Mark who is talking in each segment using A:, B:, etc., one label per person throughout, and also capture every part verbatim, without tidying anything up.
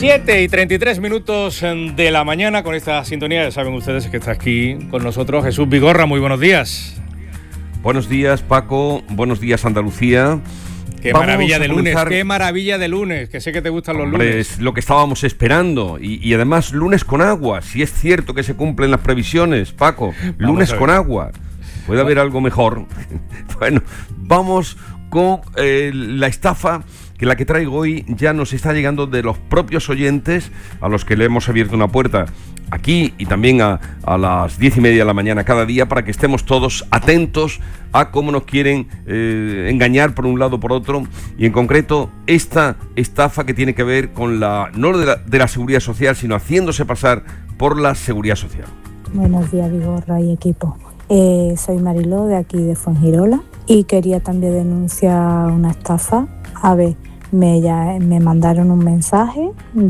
A: siete y treinta y tres minutos de la mañana con esta sintonía. Ya saben ustedes que está aquí con nosotros Jesús Vigorra. Muy buenos días.
B: Buenos días, Paco. Buenos días, Andalucía.
A: Qué Vamos maravilla de lunes, qué maravilla de lunes, que sé que te gustan los
B: Hombre,
A: lunes.
B: Es lo que estábamos esperando. Y, y además, lunes con agua. Si es cierto que se cumplen las previsiones, Paco. Lunes con agua. ¿Puede haber algo mejor? Bueno, vamos con eh, la estafa, que la que traigo hoy ya nos está llegando de los propios oyentes, a los que le hemos abierto una puerta aquí y también a, a las diez y media de la mañana cada día, para que estemos todos atentos a cómo nos quieren eh, engañar por un lado o por otro, y en concreto esta estafa que tiene que ver con la, no de la, de la seguridad social, sino haciéndose pasar por la seguridad social.
C: Buenos días, Vigorra y equipo. Eh, soy Mariló, de aquí de Fuengirola, y quería también denunciar una estafa. A ver, me, ya, me mandaron un mensaje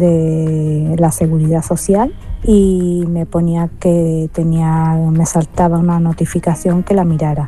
C: de la seguridad social y me ponía que tenía, me saltaba una notificación que la mirara,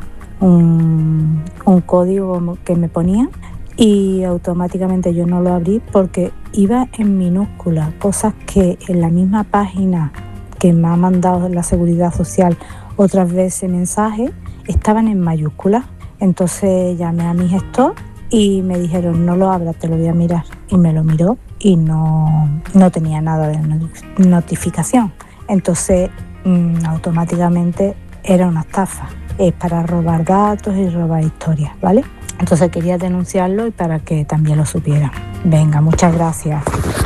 C: un, un código que me ponía, y automáticamente yo no lo abrí porque iba en minúscula, cosas que en la misma página que me ha mandado la seguridad social otras veces mensajes estaban en mayúsculas. Entonces llamé a mi gestor y me dijeron: no lo abras, te lo voy a mirar. Y me lo miró y no, no tenía nada de notificación. Entonces mmm, automáticamente era una estafa. Es para robar datos y robar historias, ¿vale? Entonces quería denunciarlo y para que también lo supieran. Venga, muchas gracias.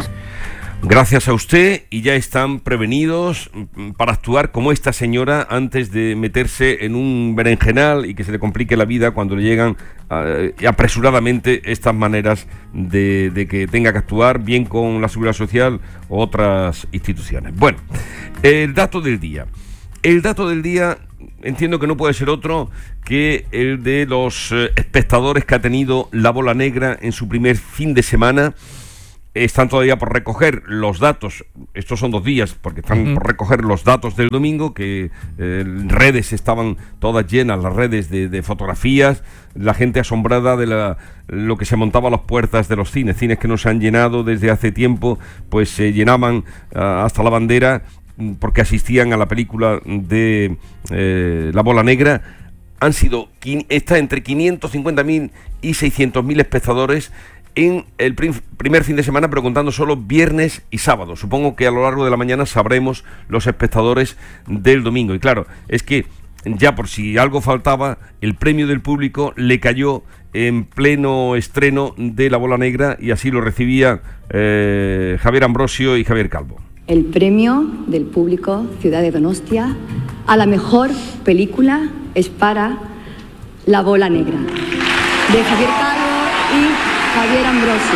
B: Gracias a usted, y ya están prevenidos para actuar como esta señora antes de meterse en un berenjenal y que se le complique la vida cuando le llegan uh, apresuradamente estas maneras de, de que tenga que actuar bien con la Seguridad Social o otras instituciones. Bueno, el dato del día. El dato del día entiendo que no puede ser otro que el de los eh, espectadores que ha tenido La Bola Negra en su primer fin de semana. Están todavía por recoger los datos, estos son dos días, porque están uh-huh. por recoger los datos del domingo, que eh, redes estaban todas llenas, las redes de, de fotografías, la gente asombrada de la, lo que se montaba a las puertas de los cines, cines que no se han llenado desde hace tiempo, pues se llenaban uh, hasta la bandera, porque asistían a la película de eh, La Bola Negra. Han sido, está entre quinientos cincuenta mil y seiscientos mil espectadores en el prim- primer fin de semana, pero contando solo viernes y sábado. Supongo que a lo largo de la mañana sabremos los espectadores del domingo. Y claro, es que ya por si algo faltaba, el premio del público le cayó en pleno estreno de La Bola Negra, y así lo recibía eh, Javier Ambrosio y Javier Calvo.
D: El premio del público Ciudad de Donostia a la mejor película es para La Bola Negra, de Javier Calvo y Javier Ambrosio.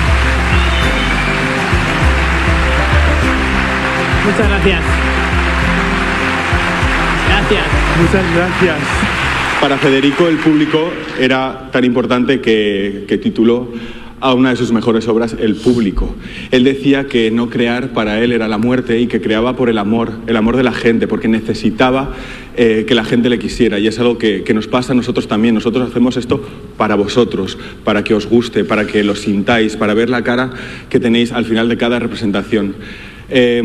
E: Muchas gracias. Gracias.
F: Muchas gracias. Para Federico, el público era tan importante que, que tituló a una de sus mejores obras El Público. Él decía que no crear para él era la muerte, y que creaba por el amor, el amor de la gente, porque necesitaba eh, que la gente le quisiera, y es algo que, que nos pasa a nosotros también. Nosotros hacemos esto para vosotros, para que os guste, para que lo sintáis, para ver la cara que tenéis al final de cada representación. Eh,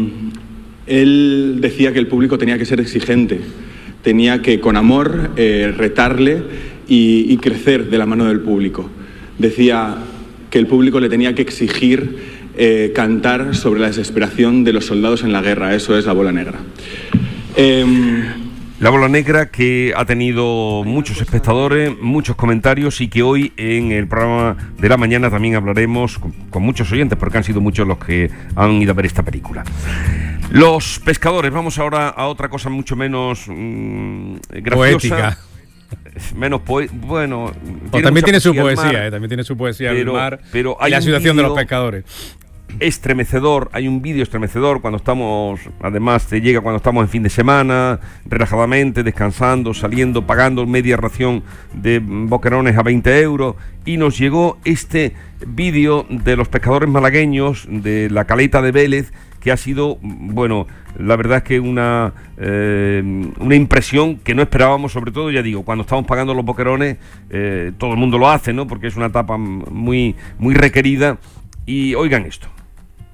F: él decía que el público tenía que ser exigente, tenía que con amor eh, retarle y, y crecer de la mano del público. Decía que el público le tenía que exigir eh, cantar sobre la desesperación de los soldados en la guerra. Eso es La Bola Negra. Eh,
B: La Bola Negra, que ha tenido muchos espectadores, muchos comentarios, y que hoy en el programa de la mañana también hablaremos con, con muchos oyentes, porque han sido muchos los que han ido a ver esta película. Los pescadores. Vamos ahora a otra cosa mucho menos mmm, graciosa.
A: Poética.
B: Menos poe bueno,
A: tiene también tiene su poesía, eh, también tiene su poesía
B: pero,
A: el mar
B: pero
A: y la situación de los pescadores.
B: Estremecedor, hay un vídeo estremecedor cuando estamos, además te llega cuando estamos en fin de semana, relajadamente, descansando, saliendo, pagando media ración de boquerones a veinte euros, y nos llegó este vídeo de los pescadores malagueños de la caleta de Vélez, que ha sido, bueno, la verdad es que una eh, una impresión que no esperábamos, sobre todo, ya digo, cuando estamos pagando los boquerones, eh, todo el mundo lo hace, ¿no? Porque es una etapa muy, muy requerida. Y oigan esto.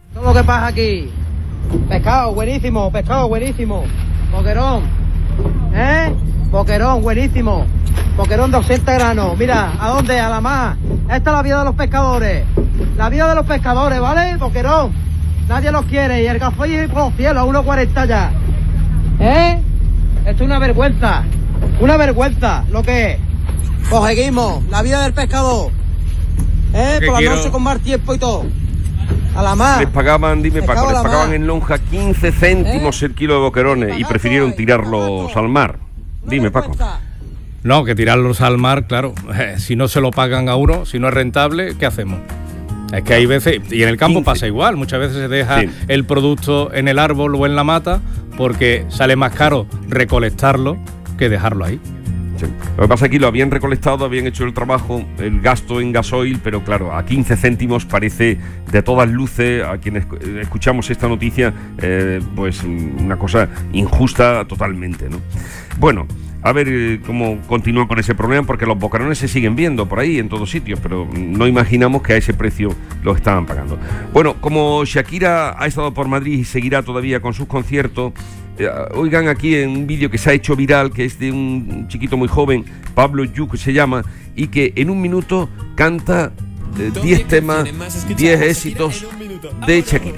G: Todo lo que pasa aquí. Pescado, buenísimo, pescado, buenísimo. Boquerón, ¿eh? Boquerón, buenísimo. Boquerón doscientos granos. Mira, ¿a dónde? A la mar. Esta es la vida de los pescadores. La vida de los pescadores, ¿vale? Boquerón. Nadie los quiere. Y el gafoy por los cielos, a uno cuarenta ya. ¿Eh? Esto es una vergüenza. Una vergüenza, lo que es. Pues seguimos. La vida del pescador. ¿Eh? Por la
A: quiero...
G: noche con más tiempo y todo. A la mar.
B: Les pagaban, dime Paco, les pagaban
G: mar.
B: en lonja quince céntimos
G: ¿Eh?
B: el kilo de boquerones y prefirieron tirarlos al mar. Dime Paco.
A: No, que tirarlos al mar, claro. Eh, si no se lo pagan a uno, si no es rentable, ¿qué hacemos? Es que hay veces, y en el campo quince. Pasa igual, muchas veces se deja sí. el producto en el árbol o en la mata porque sale más caro recolectarlo que dejarlo ahí.
B: Sí. Lo que pasa es que lo habían recolectado, habían hecho el trabajo, el gasto en gasoil, pero claro, a quince céntimos parece de todas luces, a quienes escuchamos esta noticia, eh, pues una cosa injusta totalmente, ¿no? Bueno, a ver eh, cómo continúan con ese problema, porque los boquerones se siguen viendo por ahí en todos sitios, pero no imaginamos que a ese precio lo estaban pagando. Bueno, como Shakira ha estado por Madrid y seguirá todavía con sus conciertos, eh, oigan aquí en un vídeo que se ha hecho viral, que es de un chiquito muy joven, Pablo Yu, que se llama, y que en un minuto canta diez eh, temas, diez éxitos de Shakira.